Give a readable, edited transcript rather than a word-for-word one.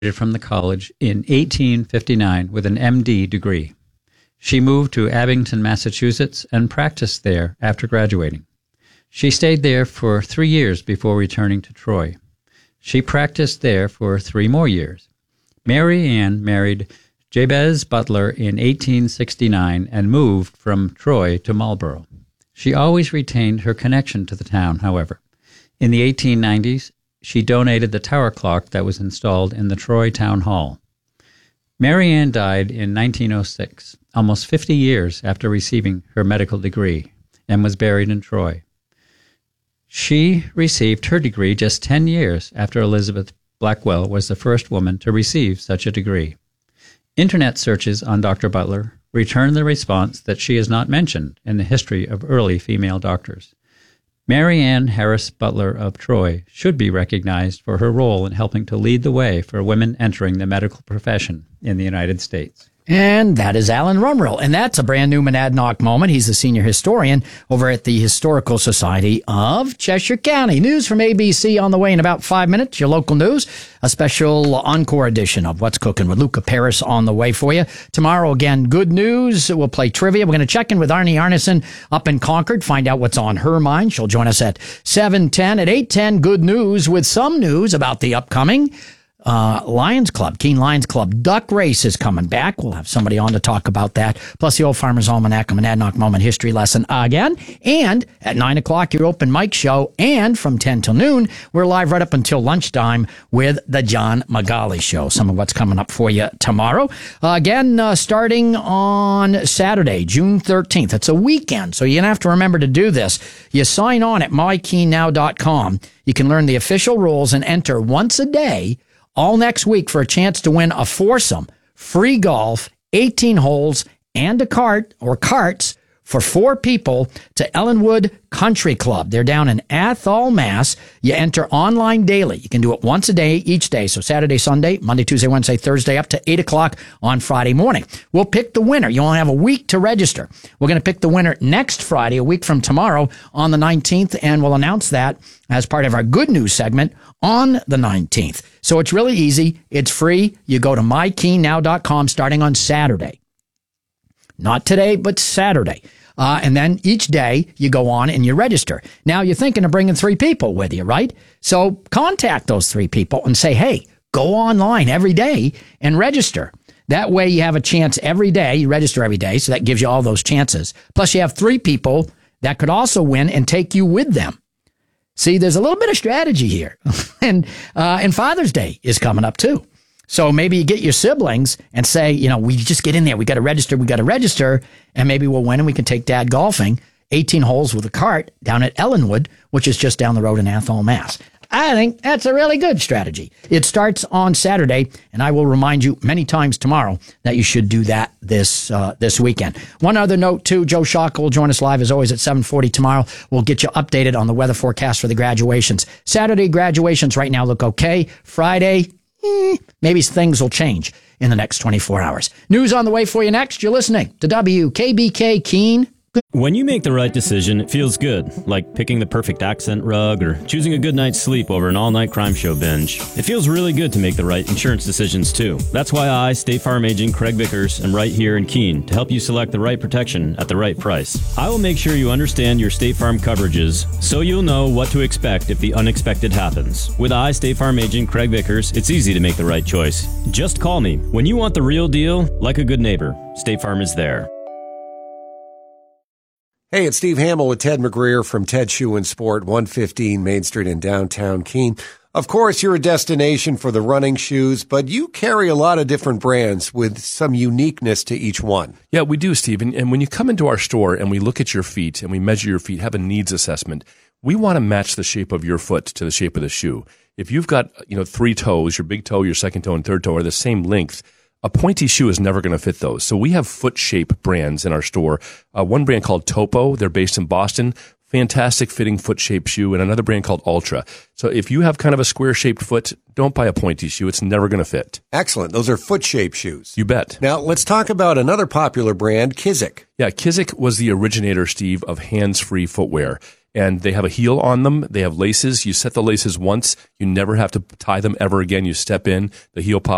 from the college in 1859 with an MD degree. She moved to Abington, Massachusetts, and practiced there after graduating. She stayed there for 3 years before returning to Troy. She practiced there for 3 more years. Mary Ann married Jabez Butler in 1869 and moved from Troy to Marlborough. She always retained her connection to the town, however. In the 1890s, she donated the tower clock that was installed in the Troy Town Hall. Mary Ann died in 1906, almost 50 years after receiving her medical degree, and was buried in Troy. She received her degree just 10 years after Elizabeth Blackwell was the first woman to receive such a degree. Internet searches on Dr. Butler return the response that she is not mentioned in the history of early female doctors. Mary Ann Harris Butler of Troy should be recognized for her role in helping to lead the way for women entering the medical profession in the United States. And that is Alan Rumrell. And that's a brand new Monadnock moment. He's the senior historian over at the Historical Society of Cheshire County. News from ABC on the way in about 5 minutes. Your local news, a special encore edition of What's Cooking with Luca Paris on the way for you. Tomorrow, again, good news. We'll play trivia. We're going to check in with Arnie Arneson up in Concord, find out what's on her mind. She'll join us at 7:10. At 8:10, good news with some news about the upcoming Lions Club, Keene Lions Club duck race is coming back. We'll have somebody on to talk about that. Plus the Old Farmer's Almanac, a Monadnock Moment history lesson again. And at 9 o'clock, your open mic show. And from 10 till noon, we're live right up until lunchtime with the John Magali Show. Some of what's coming up for you tomorrow. Again, starting on Saturday, June 13th. It's a weekend, so you're going to have to remember to do this. You sign on at mykeennow.com. You can learn the official rules and enter once a day all next week for a chance to win a foursome, free golf, 18 holes, and a cart or carts for 4 people to Ellenwood Country Club. They're down in Athol, Mass. You enter online daily. You can do it once a day, each day. So Saturday, Sunday, Monday, Tuesday, Wednesday, Thursday, up to 8 o'clock on Friday morning. We'll pick the winner. You only have a week to register. We're going to pick the winner next Friday, a week from tomorrow, on the 19th, and we'll announce that as part of our good news segment on the 19th. So it's really easy. It's free. You go to mykeennow.com starting on Saturday. Not today, but Saturday. And then each day you go on and you register. Now you're thinking of bringing 3 people with you, right? So contact those 3 people and say, hey, go online every day and register. That way you have a chance every day. You register every day, so that gives you all those chances. Plus you have 3 people that could also win and take you with them. See, there's a little bit of strategy here. And Father's Day is coming up too. So maybe you get your siblings and say, we just get in there. We got to register. And maybe we'll win and we can take Dad golfing 18 holes with a cart down at Ellenwood, which is just down the road in Athol, Mass. I think that's a really good strategy. It starts on Saturday, and I will remind you many times tomorrow that you should do that this weekend. One other note, too, Joe Shock will join us live, as always, at 7:40 tomorrow. We'll get you updated on the weather forecast for the graduations. Saturday graduations right now look okay. Friday, maybe things will change in the next 24 hours. News on the way for you next. You're listening to WKBK Keene. When you make the right decision, it feels good, like picking the perfect accent rug or choosing a good night's sleep over an all-night crime show binge. It feels really good to make the right insurance decisions, too. That's why I, State Farm agent Craig Vickers, am right here in Keene to help you select the right protection at the right price. I will make sure you understand your State Farm coverages so you'll know what to expect if the unexpected happens. With I, State Farm agent Craig Vickers, it's easy to make the right choice. Just call me. When you want the real deal, like a good neighbor, State Farm is there. Hey, it's Steve Hamill with Ted McGreer from Ted Shoe and Sport, 115 Main Street in downtown Keene. Of course, you're a destination for the running shoes, but you carry a lot of different brands with some uniqueness to each one. Yeah, we do, Steve. And when you come into our store and we look at your feet and we measure your feet, have a needs assessment, we want to match the shape of your foot to the shape of the shoe. If you've got, 3 toes, your big toe, your second toe, and third toe are the same length, a pointy shoe is never going to fit those. So we have foot shape brands in our store. One brand called Topo. They're based in Boston. Fantastic fitting foot shape shoe. And another brand called Ultra. So if you have kind of a square shaped foot, don't buy a pointy shoe. It's never going to fit. Excellent. Those are foot shape shoes. You bet. Now let's talk about another popular brand, Kizik. Yeah, Kizik was the originator, Steve, of hands-free footwear. And they have a heel on them. They have laces. You set the laces once. You never have to tie them ever again. You step in, the heel pops